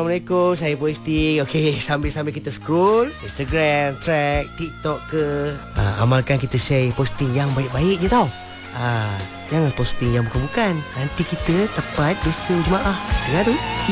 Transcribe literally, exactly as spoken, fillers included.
Assalamualaikum. Saya posting. Okey, sambil-sambil kita scroll Instagram, track, TikTok ke, uh, amalkan kita share posting yang baik-baik je tau. Ah, jangan posting yang bukan-bukan. Nanti kita dapat dosa jemaah. Dengar tu.